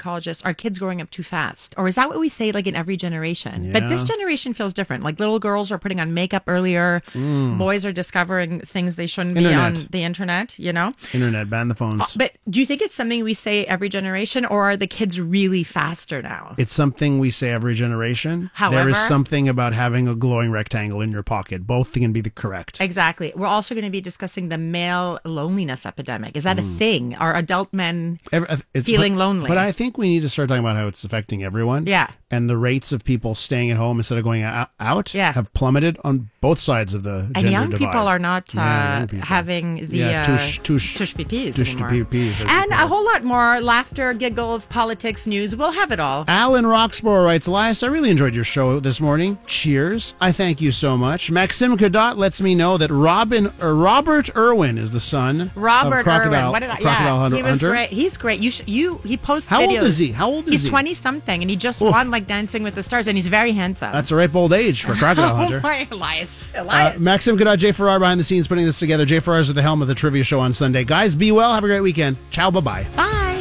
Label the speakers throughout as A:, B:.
A: psychologist, are kids growing up too fast? Or is that what we say like in every generation? But this generation feels different. Like little girls are putting on makeup earlier. Boys are discovering things they shouldn't be on the internet, you know?
B: Internet, ban the phones.
A: But do you think it's something we say every generation, or are the kids really faster now?
B: It's something we say every generation.
A: However,
B: there is something about having a glowing rectangle in your pocket. Both can be the correct.
A: Exactly. We're also going to be discussing the male loneliness epidemic. Is that a thing? Are adult men feeling lonely?
B: But I think we need to start talking about how it's affecting everyone.
A: Yeah.
B: And the rates of people staying at home instead of going out have plummeted on both sides of the gender divide.
A: And young people are not having the tush pipis anymore. And a whole lot more laughter, giggles, politics, news. We'll have it all.
B: Alan Roxborough writes, Elias, I really enjoyed your show this morning. Cheers. I thank you so much. Maxim Kadot lets me know that Robert Irwin is the son of Crocodile Hunter.
A: He was great. He's great. He posts
B: How
A: videos.
B: How old is he?
A: He's 20-something, and he just won like Dancing with the Stars, and he's very handsome.
B: That's a ripe old age for Crocodile Hunter.
A: Oh my, Elias.
B: Maxim Kadot, Jay Farrar behind the scenes putting this together. Jay Farrar's at the helm of the trivia show on Sunday. Guys, be well. Have a great weekend. Ciao. Bye-bye.
A: Bye.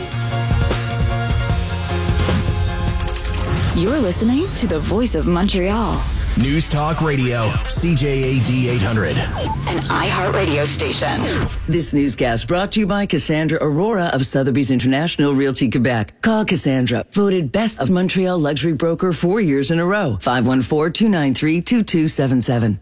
C: You're listening to the Voice of Montreal.
D: News Talk Radio, CJAD 800.
C: An iHeartRadio station.
E: This newscast brought to you by Cassandra Aurora of Sotheby's International Realty Quebec. Call Cassandra, voted best of Montreal luxury broker 4 years in a row. 514-293-2277.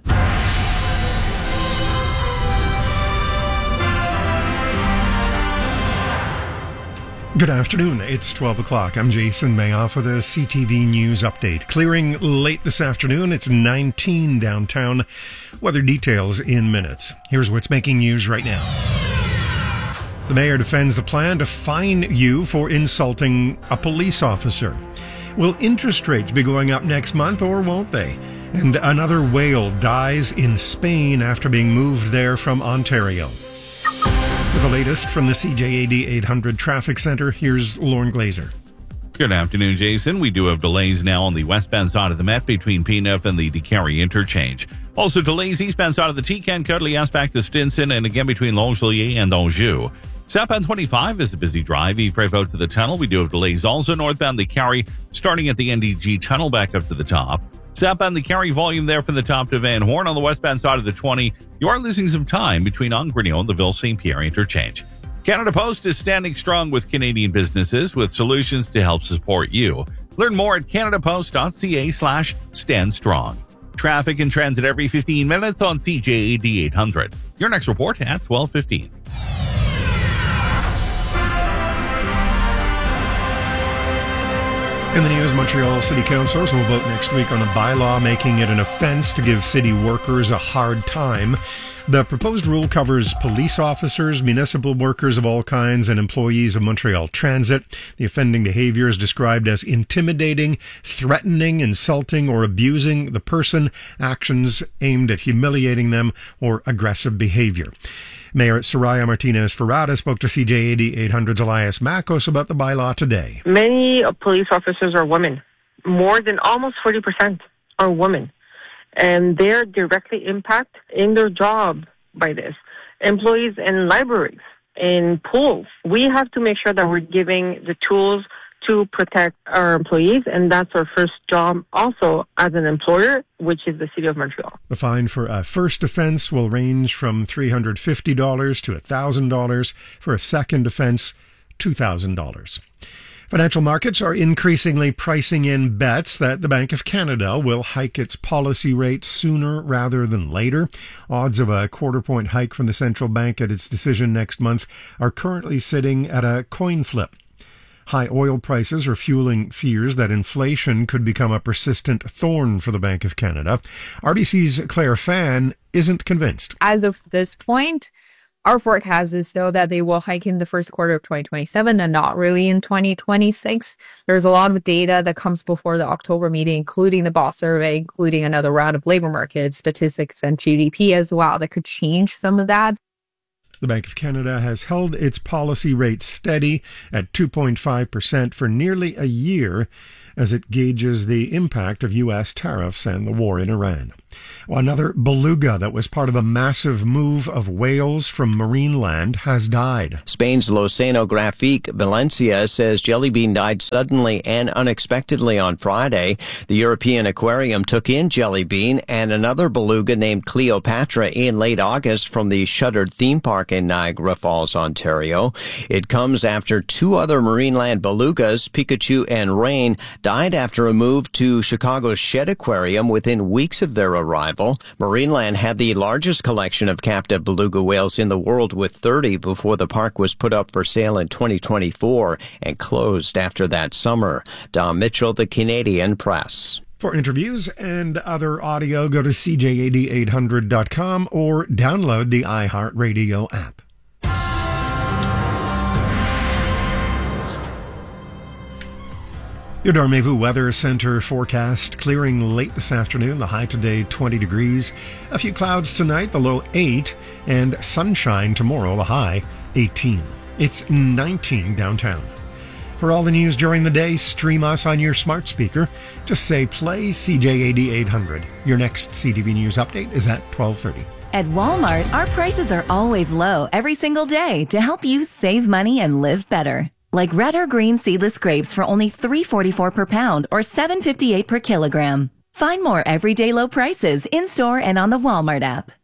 F: Good afternoon. It's 12 o'clock. I'm Jason Mayoff with a CTV News update. Clearing late this afternoon. It's 19 downtown. Weather details in minutes. Here's what's making news right now. The mayor defends the plan to fine you for insulting a police officer. Will interest rates be going up next month or won't they? And another whale dies in Spain after being moved there from Ontario. For the latest from the CJAD 800 Traffic Center, here's Lauren Glazer.
G: Good afternoon, Jason. We do have delays now on the westbound side of the Met between P9 and the DeCarry interchange. Also delays eastbound side of the T-Can, Cudley-Est back to Stinson, and again between Longueuil and Anjou. Southbound 25 is a busy drive. Yves Prévost to the tunnel. We do have delays also northbound DeCarry, starting at the NDG tunnel back up to the top. Southbound the carry volume there from the top to Van Horn. On the westbound side of the 20, you are losing some time between Angrignon and the Ville-Saint-Pierre interchange. Canada Post is standing strong with Canadian businesses with solutions to help support you. Learn more at canadapost.ca/standstrong. Traffic and transit every 15 minutes on CJAD 800. Your next report at 12:15.
F: In the news, Montreal City Councillors will vote next week on a bylaw making it an offence to give city workers a hard time. The proposed rule covers police officers, municipal workers of all kinds, and employees of Montreal Transit. The offending behavior is described as intimidating, threatening, insulting, or abusing the person, actions aimed at humiliating them, or aggressive behavior. Mayor Soraya Martinez-Ferrada spoke to CJAD 800's Elias Makos about the bylaw today.
H: Many police officers are women. More than almost 40% are women. And they're directly impacted in their job by this. Employees in libraries, in pools. We have to make sure that we're giving the tools to protect our employees, and that's our first job also as an employer, which is the City of Montreal.
F: The fine for a first offence will range from $350 to $1,000. For a second offence, $2,000. Financial markets are increasingly pricing in bets that the Bank of Canada will hike its policy rate sooner rather than later. Odds of a quarter-point hike from the central bank at its decision next month are currently sitting at a coin flip. High oil prices are fueling fears that inflation could become a persistent thorn for the Bank of Canada. RBC's Claire Fan isn't convinced.
I: As of this point, our forecast is though that they will hike in the first quarter of 2027 and not really in 2026. There's a lot of data that comes before the October meeting, including the BOSS survey, including another round of labor market statistics and GDP as well, that could change some of that.
F: The Bank of Canada has held its policy rate steady at 2.5% for nearly a year as it gauges the impact of U.S. tariffs and the war in Iran. Another beluga that was part of a massive move of whales from marine land has died.
J: Spain's L'Oceanographique Valencia says Jelly Bean died suddenly and unexpectedly on Friday. The European aquarium took in Jelly Bean and another beluga named Cleopatra in late August from the shuttered theme park in Niagara Falls, Ontario. It comes after two other marine land belugas, Pikachu and Rain, died after a move to Chicago's Shed Aquarium within weeks of their arrival. Marineland had the largest collection of captive beluga whales in the world, with 30 before the park was put up for sale in 2024 and closed after that summer. Don Mitchell, The Canadian Press.
F: For interviews and other audio, go to CJAD800.com or download the iHeartRadio app. Your Dormevu Weather Center forecast: clearing late this afternoon, the high today 20 degrees. A few clouds tonight, the low 8, and sunshine tomorrow, the high 18. It's 19 downtown. For all the news during the day, stream us on your smart speaker. Just say play CJAD 800. Your next CTV News update is at 12:30.
K: At Walmart, our prices are always low every single day to help you save money and live better. Like red or green seedless grapes for only $3.44 per pound or $7.58 per kilogram. Find more everyday low prices in-store and on the Walmart app.